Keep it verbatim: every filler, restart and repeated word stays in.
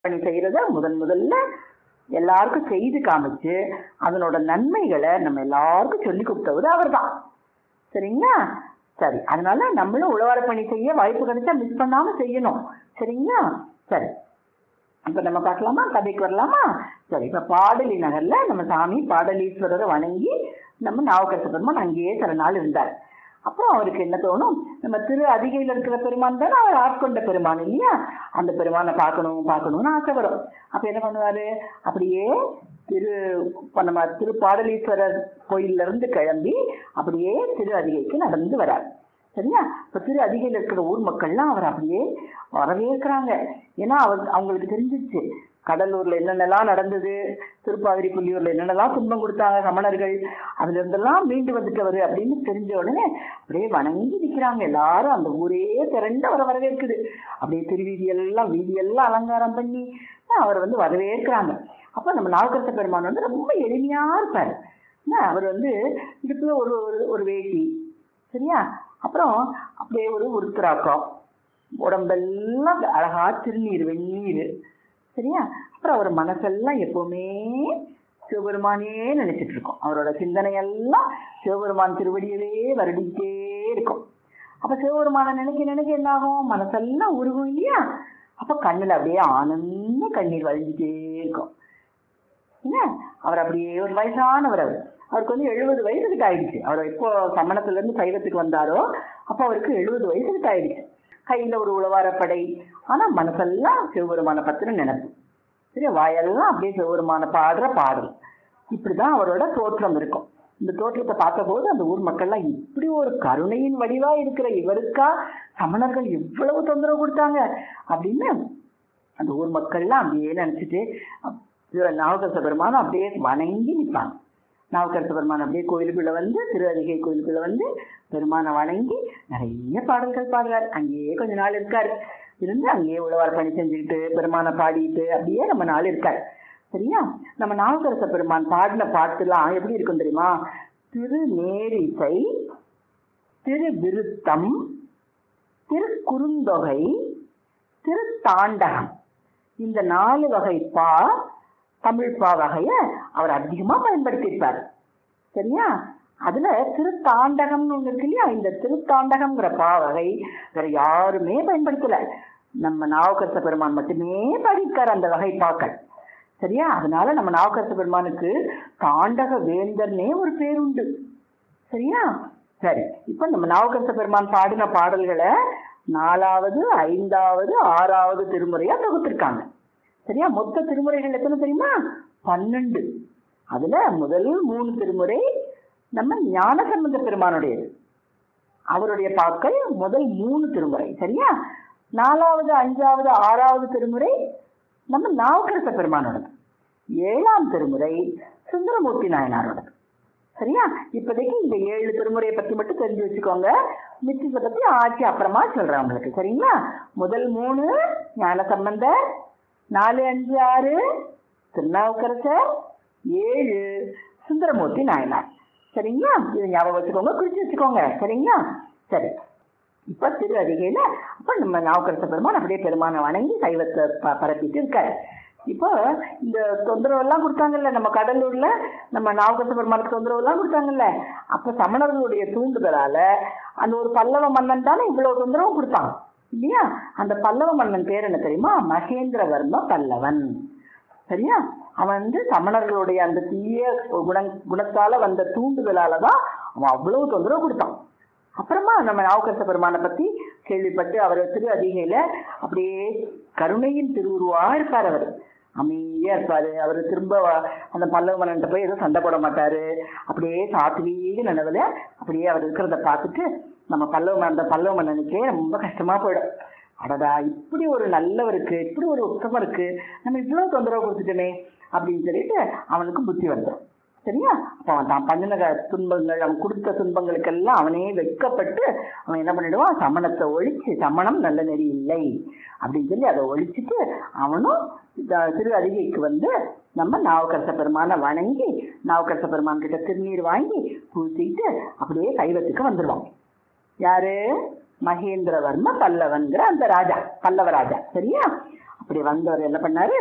பணி செய்யறத முதன் முதல்ல எல்லாருக்கும் செய்து காமிச்சு அதனோட நன்மைகளை நம்ம எல்லாருக்கும் சொல்லி கொடுத்தவர் அவர் தான். சரிங்களா? சரி, அதனால நம்மளும் உழவார பணி செய்ய வாய்ப்பு கிடைச்சா மிஸ் பண்ணாம செய்யணும். சரிங்களா? சரி, இப்ப நம்ம பார்க்கலாமா? கதைக்கு வரலாமா? சரி, இப்ப பாடலி நகர்ல நம்ம சாமி பாடலீஸ்வரரை வணங்கி நம்ம நாவுக்கரச பெருமான் அங்கேயே சில நாள் இருந்தார். அப்புறம் அவருக்கு என்ன தோணும், நம்ம திரு அதிகையில் இருக்கிற பெருமான் தானே அவர் ஆட்கொண்ட பெருமான் இல்லையா, அந்த பெருமானை பார்க்கணும் பார்க்கணும்னு ஆசை வரும். அப்ப என்ன பண்ணுவாரு, அப்படியே திரு நம்ம திரு பாடலீஸ்வரர் கோயில்ல இருந்து கிளம்பி அப்படியே திரு அதிகைக்கு நடந்து வரார். சரியா? இப்ப திரு அதிகையில் இருக்கிற ஊர் மக்கள்லாம் அவர் அப்படியே வரவேற்கிறாங்க. ஏன்னா அவர் அவங்களுக்கு தெரிஞ்சிச்சு கடலூர்ல என்னென்னலாம் நடந்தது, திருப்பாதிரி புள்ளியூர்ல என்னென்னலாம் துன்பம் கொடுத்தாங்க சமணர்கள், அதுல இருந்தெல்லாம் மீண்டு வந்துட்டவர் அப்படின்னு தெரிஞ்ச உடனே அப்படியே வணங்கி நிற்கிறாங்க. எல்லாரும் அந்த ஊரே திரண்டு அவரை வரவேற்குது. அப்படியே திருவீதியெல்லாம் வீதியெல்லாம் அலங்காரம் பண்ணி அவரை வந்து வரவேற்கிறாங்க. அப்ப நம்ம நாவுக்கரச பெருமான் வந்து ரொம்ப எளிமையா இருப்பாரு. அவர் வந்து இடுப்புல ஒரு ஒரு வேட்டி, சரியா, அப்புறம் அப்படியே ஒரு உருத்திராக்கம், உடம்பெல்லாம் அழகா திருநீர் வெந்நீர், சரியா, அப்புறம் அவர் மனசெல்லாம் எப்பவுமே சிவபெருமானே நினைச்சிட்டு இருக்கோம். அவரோட சிந்தனையெல்லாம் சிவபெருமான் திருவடியவே வருடிக்கிட்டே இருக்கும். அப்ப சிவபெருமான நினைக்க நினைக்க என்ன ஆகும், மனசெல்லாம் உருகும் இல்லையா, அப்ப கண்ணுல அப்படியே ஆனந்த கண்ணீர் வழிஞ்சிட்டே இருக்கும். என்ன, அவர் அப்படியே ஒரு வயசானவர், அவர் அவருக்கு வந்து எழுபது வயசுக்கு ஆயிடுச்சு. அவர் எப்போ சமணத்துல இருந்து சைவத்துக்கு வந்தாரோ அப்ப அவருக்கு எழுபது வயசுக்கு ஆயிடுச்சு. கையில ஒரு உழவாரப்படை, ஆனா மனசெல்லாம் சிவபெருமான பத்தின நினைப்பு. சரி, வாயெல்லாம் அப்படியே சிவபெருமான பாடுற பாடல். இப்படிதான் அவரோட தோற்றம் இருக்கும். இந்த தோற்றத்தை பார்த்த போது அந்த ஊர் மக்கள்லாம் இப்படி ஒரு கருணையின் வடிவா இருக்கிற இவருக்கா சமணர்கள் எவ்வளவு தொந்தரவு கொடுத்தாங்க அப்படின்னு அந்த ஊர் மக்கள்லாம் அப்படியே நினைச்சிட்டு நாவுக்கரச பெருமானை அப்படியே வணங்கி நிற்பாங்க. நாவுக்கரச பெருமான் அப்படியே கோயிலுக்குள்ள வந்து திரு அதிகை கோயிலுக்குள்ள வந்து பெருமானை வணங்கி நிறைய பாடல்கள் பாடுறாரு. அங்கேயே கொஞ்ச நாள் இருக்காரு. இருந்து அங்கேயே உழவார் பணி செஞ்சுக்கிட்டு பெருமானை பாடிட்டு அப்படியே நம்ம நாள் இருக்காரு. சரியா? நம்ம நாவுக்கரச பெருமான் பாடின பாட்டுலாம் எப்படி இருக்கும் தெரியுமா? திரு நேரிசை, திரு விருத்தம், திரு குறுந்தொகை, திரு தாண்டகம், இந்த நாலு வகை பா தமிழ் பா வகைய அவர் அதிகமா பயன்படுத்தியிருப்பார். சரியா? அதுல திருத்தாண்டகம்னு ஒண்ணு இருக்கு இல்லையா, இந்த திருத்தாண்டகம்ங்கிற பா வகை வேற யாருமே பயன்படுத்தல. நம்ம நாவுக்கரச பெருமான் மட்டுமே பாடியிருக்காரு அந்த வகை பாக்கள். சரியா? அதனால நம்ம நாவுக்கரச பெருமானுக்கு தாண்டக வேந்தர்னே ஒரு பேர் உண்டு. சரியா? சரி, இப்ப நம்ம நாவுக்கரச பெருமான் பாடின பாடல்களை நாலாவது ஐந்தாவது ஆறாவது திருமுறையா தொகுத்திருக்காங்க. சரியா? மொத்த திருமுறைகள் எத்தனை தெரியுமா? பன்னெண்டு. அதுல முதல் மூணு திருமுறை நம்ம ஞானசம்பந்த பெருமானுடையது, அவருடைய பாக்கள் முதல் மூணு திருமுறை. சரியா? நாலாவது அஞ்சாவது ஆறாவது திருமுறை நம்ம நாவுக்கரச பெருமானோடது. ஏழாம் திருமுறை சுந்தரமூர்த்தி நாயனாரோடது. சரியா? இப்போதைக்கு இந்த ஏழு திருமுறையை பத்தி மட்டும் தெரிஞ்சு வச்சுக்கோங்க. மிச்சத்தை பத்தி ஆட்சி அப்புறமா சொல்றேன் உங்களுக்கு. சரிங்களா? முதல் மூணு ஞானசம்பந்த, நாலு அஞ்சு ஆறு திருநாவுக்கரசர், ஏழு சுந்தரமூர்த்தி நாயனார். சரிங்களா? இதை ஞாபகம் வச்சுக்கோங்க, குறிச்சு வச்சுக்கோங்க. சரிங்களா? சரி, இப்ப திரு அதிகையில அப்ப நம்ம நாவுக்கரச பெருமான் அப்படியே பெருமானை வணங்கி சைவத்தை ப பரப்பிட்டு இருக்காரு. இப்போ இந்த தொந்தரவு எல்லாம் கொடுத்தாங்கல்ல நம்ம கடலூர்ல, நம்ம நாவுக்கரச பெருமானுக்கு தொந்தரவு எல்லாம் கொடுத்தாங்கல்ல, அப்ப சமணர்களுடைய தூண்டுதலால அந்த ஒரு பல்லவ மன்னன் தானே இவ்வளவு தொந்தரவு கொடுத்தாங்க இல்லையா? அந்த பல்லவ மன்னன் பேர் என்ன தெரியுமா? மகேந்திரவர்ம பல்லவன். சரியா? அவன் வந்து சமணர்களுடைய அந்த தீய குண குணத்தால வந்த தூண்டுதலாலதான் அவன் அவ்வளவு தொந்தரவு கொடுத்தான். அப்புறமா நம்ம நாவுக்கரச பெருமானை பத்தி கேள்விப்பட்டு அவர் திரு அதிகையில அப்படியே கருணையின் திருவுருவா இருப்பார். அவர் அமைதியா இருப்பாரு. அவர் திரும்ப அந்த பல்லவ மன்னன் போய் எதுவும் சண்டை போட மாட்டாரு. அப்படியே சாத்வீக நினைவுல அப்படியே அவர் இருக்கிறத பார்த்துட்டு நம்ம பல்லவ அந்த பல்லவ மன்னனுக்கே ரொம்ப கஷ்டமா போயிடும். அடடா, இப்படி ஒரு நல்லவருக்கு இப்படி ஒரு உத்தமம் இருக்கு, நம்ம இவ்வளவு தொந்தரவு கொடுத்துட்டோமே அப்படின்னு சொல்லிட்டு அவனுக்கு புத்தி வந்துடும். சரியா? அப்ப அவன் தான் பண்ணின துன்பங்கள், அவன் கொடுத்த துன்பங்களுக்கெல்லாம் அவனே வெட்கப்பட்டு அவன் என்ன பண்ணிடுவான், சமணத்தை ஒழிச்சு, சமணம் நல்ல நெறி இல்லை அப்படின்னு சொல்லி அதை ஒழிச்சுட்டு அவனும் திரு அதிகைக்கு வந்து நம்ம நாவுக்கரச பெருமானை வணங்கி நாவுக்கரச பெருமான் கிட்ட திருநீர் வாங்கி பூசிட்டு அப்படியே சைவத்துக்கு வந்துடுவான். யாரு? மகேந்திரவர்ம பல்லவன்கிற அந்த ராஜா, பல்லவ ராஜா. சரியா? அப்ப இப்படி வந்தவர் என்ன பண்ணாரு,